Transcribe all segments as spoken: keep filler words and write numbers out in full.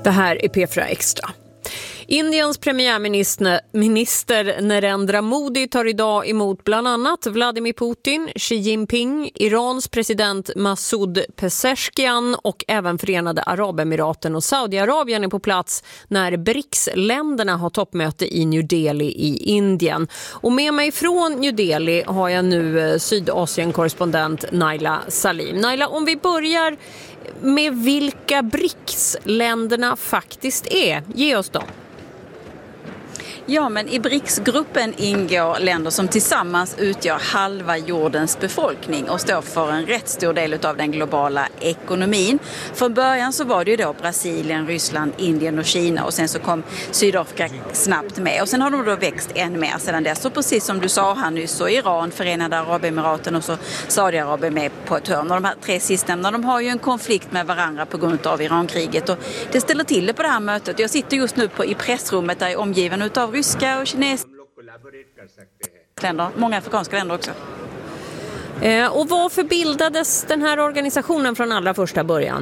Det här är P fyra Extra. Indiens premiärminister minister Narendra Modi tar idag emot bland annat Vladimir Putin, Xi Jinping, Irans president Masoud Pezeshkian och även Förenade Arabemiraten och Saudiarabien är på plats när B R I C S-länderna har toppmöte i New Delhi i Indien. Och med mig från New Delhi har jag nu Sydasien-korrespondent Naila Salim. Naila, om vi börjar med vilka B R I C S-länderna faktiskt är, ge oss dem. Ja, men i B R I C S-gruppen ingår länder som tillsammans utgör halva jordens befolkning och står för en rätt stor del av den globala ekonomin. Från början så var det ju då Brasilien, Ryssland, Indien och Kina och sen så kom Sydafrika snabbt med. Och sen har de då växt än mer sedan dess. Och precis som du sa här nyss så Iran, Förenade Arabemiraten och så Saudiarabien med på ett hörn. Och de här tre sistnämnda, de har ju en konflikt med varandra på grund av Irankriget. Och det ställer till det på det här mötet. Jag sitter just nu på, i pressrummet där jag är omgiven utav ryska och kinesiska länder, många afrikanska länder också. Eh, och varför bildades den här organisationen från allra första början?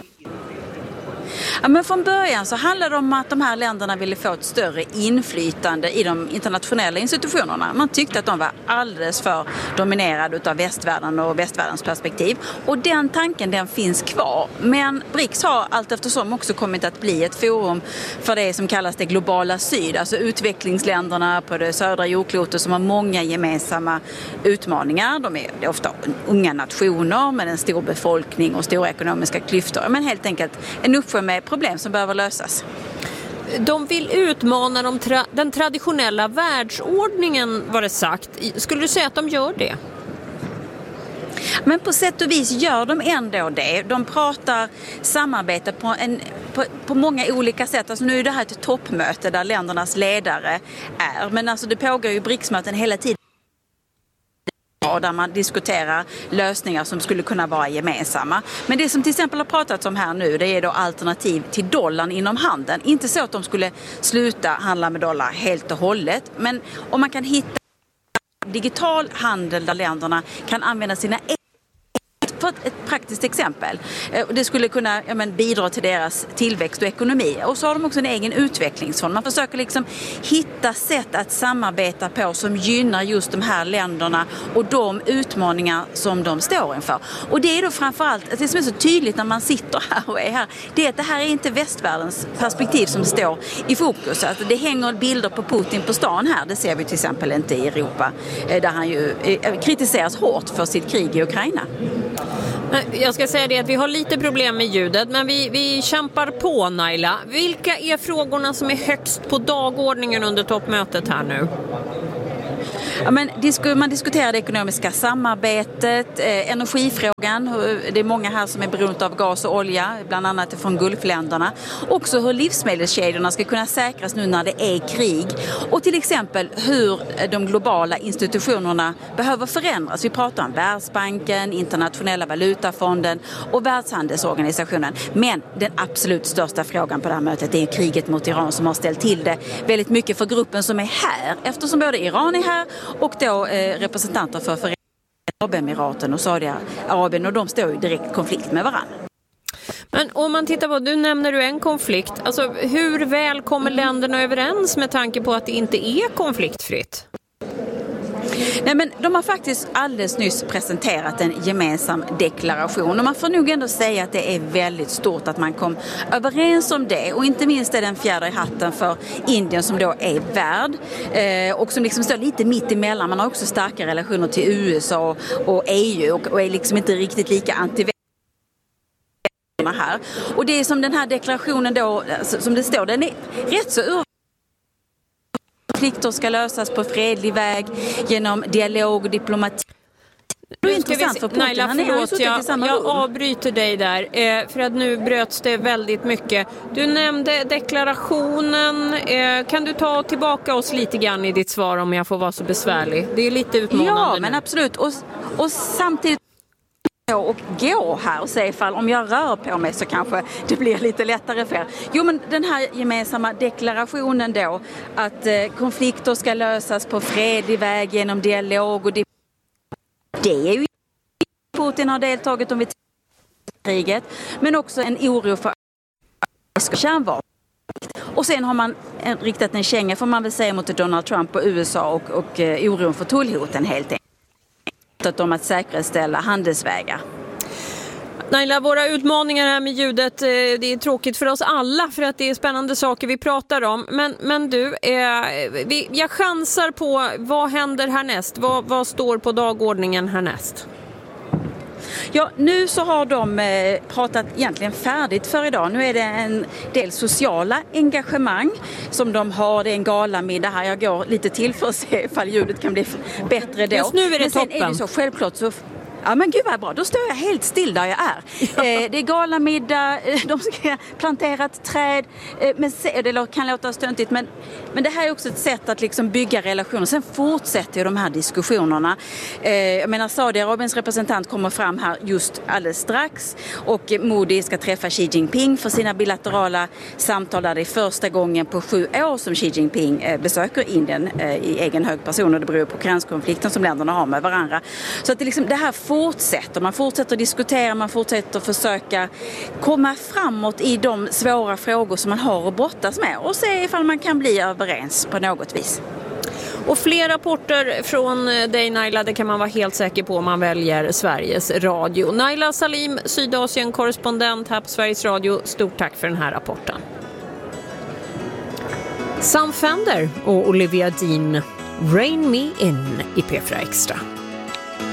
Ja, men från början så handlade det om att de här länderna ville få ett större inflytande i de internationella institutionerna. Man tyckte att de var alldeles för dominerade av västvärlden och västvärldens perspektiv. Och den tanken, den finns kvar. Men B R I C S har allt eftersom också kommit att bli ett forum för det som kallas det globala syd. Alltså utvecklingsländerna på det södra jordklotet som har många gemensamma utmaningar. De är ofta unga nationer med en stor befolkning och stora ekonomiska klyftor. Men helt enkelt en uppsjö med problem som behöver lösas. De vill utmana de tra- den traditionella världsordningen, var det sagt. Skulle du säga att de gör det? Men på sätt och vis gör de ändå det. De pratar samarbete på, en, på, på många olika sätt. Alltså nu är det här ett toppmöte där ländernas ledare är. Men alltså det pågår ju B R I C S-möten hela tiden. Där man diskuterar lösningar som skulle kunna vara gemensamma. Men det som till exempel har pratats om här nu, det är då alternativ till dollarn inom handeln. Inte så att de skulle sluta handla med dollar helt och hållet, men om man kan hitta digital handel där länderna kan använda sina för ett praktiskt exempel. Det skulle kunna ja, men, bidra till deras tillväxt och ekonomi. Och så har de också en egen utvecklingsfond. Man försöker liksom hitta sätt att samarbeta på som gynnar just de här länderna och de utmaningar som de står inför. Och det är då framförallt, det som är så tydligt när man sitter här och är här, det är att det här är inte västvärldens perspektiv som står i fokus. Alltså, det hänger bilder på Putin på stan här, det ser vi till exempel inte i Europa, där han ju kritiseras hårt för sitt krig i Ukraina. Jag ska säga det att vi har lite problem med ljudet, men vi, vi kämpar på, Naila. Vilka är frågorna som är högst på dagordningen under toppmötet här nu? Ja, men man diskuterar det ekonomiska samarbetet, eh, energifrågan. Det är många här som är beroende av gas och olja, bland annat från Gulfländerna. Också hur livsmedelskedjorna ska kunna säkras nu när det är krig. Och till exempel hur de globala institutionerna behöver förändras. Vi pratar om Världsbanken, Internationella valutafonden och Världshandelsorganisationen. Men den absolut största frågan på det här mötet är kriget mot Iran som har ställt till det väldigt mycket för gruppen som är här. Eftersom både Iran är här och då eh, representanter för Förenade Arabemiraten och Saudiarabien, och de står i direkt konflikt med varandra. Men om man tittar på, du nämner du en konflikt. Alltså hur väl kommer länderna överens med tanke på att det inte är konfliktfritt? Nej, men de har faktiskt alldeles nyss presenterat en gemensam deklaration och man får nog ändå säga att det är väldigt stort att man kom överens om det, och inte minst är den fjärde i hatten för Indien som då är värd eh, och som liksom står lite mitt emellan. Man har också starka relationer till U S A och, och E U och, och är liksom inte riktigt lika anti här. Och det är som den här deklarationen då, som det står, den är rätt så ur konflikter ska lösas på fredlig väg genom dialog och diplomati. Det är intressant för Putin. Naila, han är förlåt, jag, i samma jag rum. avbryter dig där eh, för att nu bröts det väldigt mycket. Du nämnde deklarationen. Eh, kan du ta tillbaka oss lite grann i ditt svar om jag får vara så besvärlig? Det är lite utmanande. Ja, nu. men absolut. Och, och samtidigt och gå här och se ifall om jag rör på mig så kanske det blir lite lättare för er. Jo, men den här gemensamma deklarationen då att eh, konflikter ska lösas på fredlig väg genom dialog och diplomati. Det är ju Putin har deltagit om vi kriget, men också en oro för kärnvapen. Och sen har man riktat en känga, får man väl säga, mot Donald Trump och U S A och, och uh, oron för tullhoten helt enkelt. Om att säkerställa handelsvägar. Naila, våra utmaningar här med ljudet, det är tråkigt för oss alla för att det är spännande saker vi pratar om. Men, men du, eh, vi, jag chansar på vad händer härnäst? Vad, vad står på dagordningen härnäst? Ja, nu så har de eh, pratat egentligen färdigt för idag. Nu är det en del sociala engagemang som de har. Det är en galamiddag här. Jag går lite till för att se ifall ljudet kan bli bättre då. Just nu är det Men sen toppen. är det så självklart så... Ja, men gud vad bra, då står jag helt still där jag är. Ja. Eh, det är galamiddag, de ska plantera ett träd, eh, men se, det kan låta stöntigt, men, men det här är också ett sätt att liksom bygga relationer. Sen fortsätter ju de här diskussionerna. Eh, jag menar, Saudiarabiens representant kommer fram här just alldeles strax och Modi ska träffa Xi Jinping för sina bilaterala samtal där det är första gången på sju år som Xi Jinping eh, besöker Indien eh, i egen hög person, och det beror på gränskonflikten som länderna har med varandra. Så att det, liksom, det här fortsätter. Man fortsätter att diskutera, man fortsätter att försöka komma framåt i de svåra frågor som man har att brottas med och se ifall man kan bli överens på något vis. Och fler rapporter från dig, Naila, det kan man vara helt säker på om man väljer Sveriges Radio. Naila Salim, Sydasien-korrespondent här på Sveriges Radio. Stort tack för den här rapporten. Sam Fender och Olivia Dean, Rain Me In i P fyra Extra.